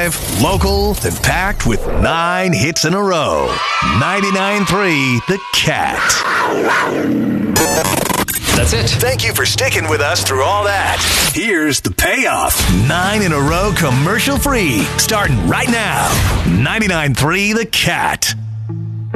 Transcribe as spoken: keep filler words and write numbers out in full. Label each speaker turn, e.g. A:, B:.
A: live, local, and packed with nine hits in a row. ninety-nine point three The Cat.
B: That's it.
A: Thank you for sticking with us through all that. Here's the payoff. Nine in a row commercial free. Starting right now. ninety-nine point three The Cat.